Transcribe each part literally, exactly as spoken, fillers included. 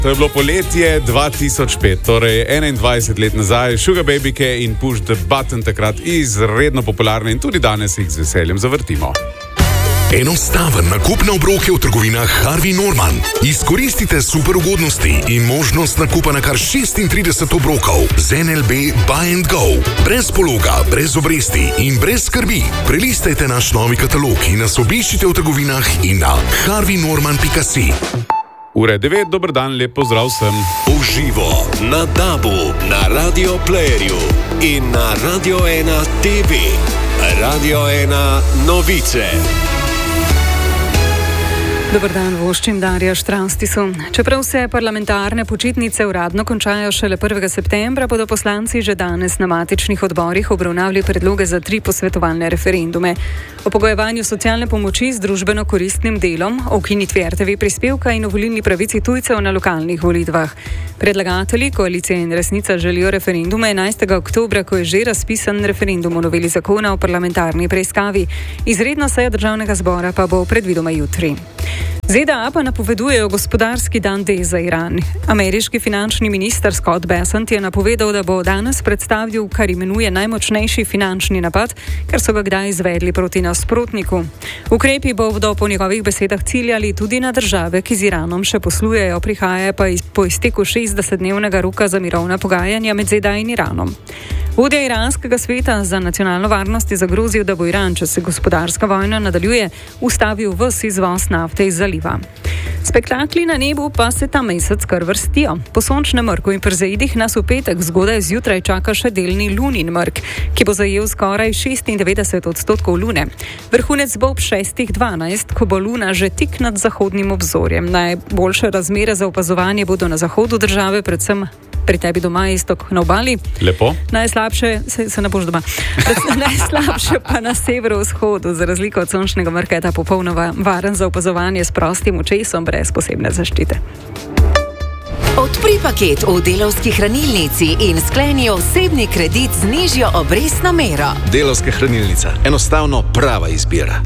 To je bilo poletje dva tisoč pet, torej enaindvajset let nazaj, Sugar Babyke in Push the Button takrat izredno popularne in tudi danes jih z veseljem zavrtimo. Enostaven nakup na obroke v trgovinah Harvey Norman. Izkoristite super ugodnosti in možnost nakupa na kar šestintrideset obrokov z N L B Buy and Go. Brez pologa, brez obresti in brez skrbi. Prelistajte naš novi katalog in nas obiščite v trgovinah in na harvey norman pika si. Ure devet, dober dan, lep pozdrav vsem. Uživo na Dabu, na Radio Playerju in na Radio ena T V. Radio ena novice. Dobar dan, voščim Darja Štranstisu. Čeprav se parlamentarne počitnice uradno končajo šele prvega septembra, bodo poslanci že danes na matičnih odborih obravnavali predloge za tri posvetovalne referendume. O pogojevanju socialne pomoči z družbeno koristnim delom, o ukinitvi R T V prispevka in o volilni pravici tujcev na lokalnih volitvah. Predlagatelji, Koalicija in Resnica, želijo referendume enajstega oktobra, ko je že razpisan referendum o noveli zakona o parlamentarni preiskavi. Izredna seja državnega zbora pa bo predvidoma jutri. Z D A pa napovedujejo gospodarski dan D za Iran. Ameriški finančni minister Scott Bessent je napovedal, da bo danes predstavil, kar imenuje najmočnejši finančni napad, ker so ga kdaj izvedli proti nasprotniku. Ukrepi bodo po njegovih besedah ciljali tudi na države, ki z Iranom še poslujejo, prihaja pa po izteku šestdesetdnevnega roka za mirovna pogajanja med Z D A in Iranom. Vodja iranskega sveta za nacionalno varnost je zagrozil, da bo Iran, če se gospodarska vojna nadaljuje, ustavil ves izvoz nafte iz zaliva. Spektakli na nebu pa se ta mesec kar vrstijo. Po sončnem mrku in prezaidih nas v petek zgodaj zjutraj čaka še delni lunin mrk, ki bo zajel skoraj šestindevetdeset odstotkov lune. Vrhunec bo ob šestih dvanajst, ko bo luna že tik nad zahodnim obzorjem. Najboljše razmere za opazovanje bodo na zahodu države, predvsem pri tebi doma, Iztok, na obali. Lepo. Najslabše, se, se ne boš doma, najslabše pa na severovzhodu. Za razliko od sončnega mrka je ta popolnoma varen za opazovanje s prostim očesom brez posebne zaščite. Odpri paket v Delavski hranilnici in skleni osebni kredit z nižjo obrestno mero. Delavska hranilnica. Enostavno prava izbira.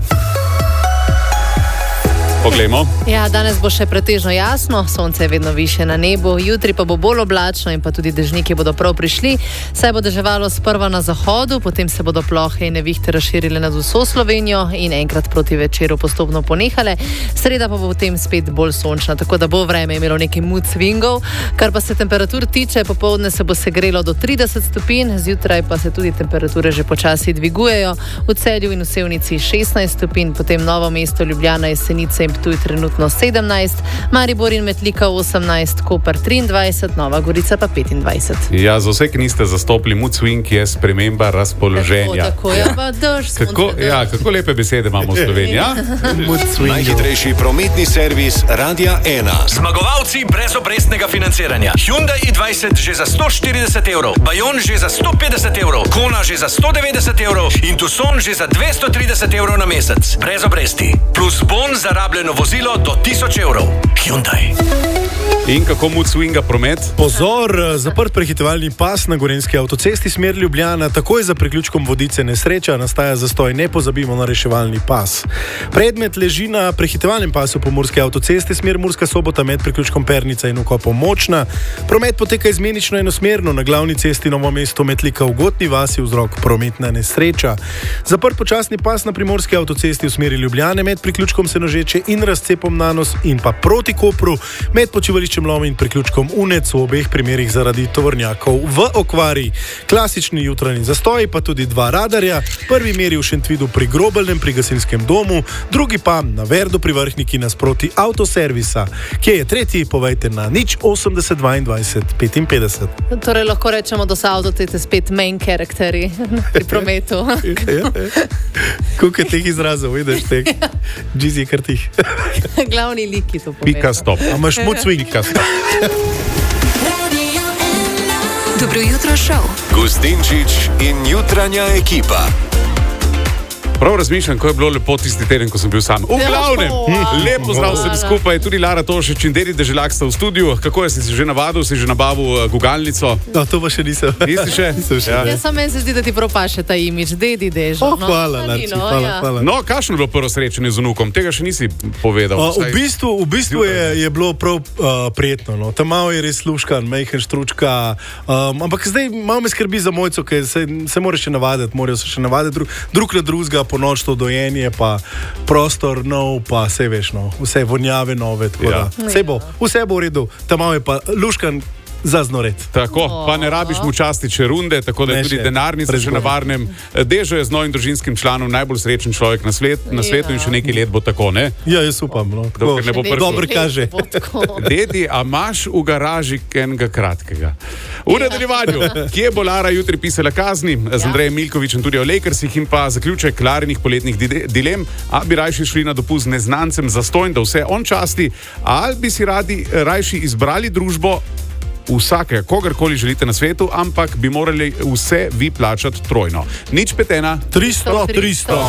Poglejmo. Ja, danes bo še pretežno jasno, sonce je vedno više na nebu, jutri pa bo bolj oblačno in pa tudi dežniki bodo prav prišli, saj bo deževalo sprva na zahodu, potem se bodo plohe in nevihte razširile nad vso Slovenijo in enkrat proti večeru postopno ponehale. Sreda pa bo potem spet bolj sončna, tako da bo vreme imelo nekaj mood swingov. Kar pa se temperatur tiče, popoldne se bo segrelo do trideset stopinj, zjutraj pa se tudi temperature že počasi dvigujejo. V Celju in v Sevnici šestnajst stopinj, potem Novo mesto, Ljubljana, Jesenice in Ptuj trenutno sedemnajst, Maribor in Metlika osemnajst, Koper triindvajset, Nova Gorica pa petindvajset. Ja, za vse, ki niste zastopili, mood swing je sprememba razpoloženja. Tako, tako, ja, pa drž, kako, ja, kako lepe besede imamo v Sloveniji, ja? Najhitrejši prometni servis Radia ena. Zmagovalci brez obrestnega financiranja. Hyundai i dvajset že za sto štirideset evrov, Bayon že za sto petdeset evrov, Kona že za sto devetdeset evrov in Tucson že za dvesto trideset evrov na mesec. Brez obresti. Plus bon za rabljeno vozilo do tisoč evrov. Hyundai. In kako mood swinga promet? Pozor, zaprt prehitevalni pas na Gorenjski avtocesti smer Ljubljana, takoj za priključkom Vodice nesreča, nastaja zastoj, ne pozabimo na reševalni pas. Predmet leži na prehitevalnem pasu Pomurske avtoceste smer Murska Sobota med priključkom Pernica in vkopom Močna. Promet poteka izmenično enosmerno na glavni cesti Novo mesto Metlika v Gotni vasi, vzrok prometna nesreča. Zaprt počasni pas na Primorski avtocesti v smeri Ljubljane med priključkom Senožeče in razcepom Nanos in pa proti Kopru med počivališčem Lom in priključkom Unec, v obeh primerih zaradi tovornjakov v okvari. Klasični jutranji zastoj, pa tudi dva radarja. Prvi meri v Šentvidu pri Grobelnem pri gasilskem domu, drugi pa na Verdu pri Vrhniki nasproti avtoservisa. Kje je tretji, povejte na nič osemdeset dvaindvajset petinpetdeset. Torej lahko rečemo, da so avtoceste spet main characteri pri prometu. Ja, ja. Koliko je teh izrazov, vidiš teh? Džizi je kar tih. Glavni liki to pomeni. Pika stop. A imaš mood swing? Dobro jutro, šov. Gustinčič in jutranja ekipa. Prav razmišljam, ko je bilo lepo tisti teden, ko sem bil sam. V glavnem, lepo zdrav sem skupaj, tudi Lara Tošič in Dedi Deželak sta v studiu. Kako je, si se že navadil, si že nabavil gugalnico? No, to pa še nisem. Nisi še? Nisem še. Ja, samo meni se zdi, da ti propaše ta imič, Dedi Dežo. Oh, hvala, Larči, no, hvala, ja. hvala. No, kakšno je bilo prvo srečanje z vnukom? Tega še nisi povedal. O, v bistvu, v bistvu je, je bilo prav uh, prijetno. No. Tam malo je res sluškan, mejhen štručka. Um, ampak zdaj malo me skrbi za mojco, ker se, se moraš še navaditi, morajo se še navaditi drug, drug na drugega, po noč to dojenje, pa prostor nov, pa vse veš, no. Vse vonjave nove, tako Ja. da. Vse bo, vse bo v redu. Tam malo je pa luškan za znoret. Tako, pa ne rabiš mu časti če runde, tako da Ne je tudi še. denarnica še na varnem. Dežo je z novim družinskim članom najbolj srečen človek na, svet, na svetu in še nekaj let bo tako, ne? Ja, jaz upam. No. Tako, Dokler ne bo Še prko. Dobro nekaj kaže. let bo tako. Dedi, a imaš v garaži enega kratkega? V nadaljevanju, kje bo Lara jutri pisala kazni z Andrejem Milkovičem tudi o Lakersih in pa zaključek Larinih poletnih dide- dilem, a bi rajši šli na dopust neznancem zastonj, da vse on časti, ali bi si radi rajši izbrali družbo vsake, kogarkoli želite na svetu, ampak bi morali vse vi plačati trojno. Nič petena. tristo, tristo.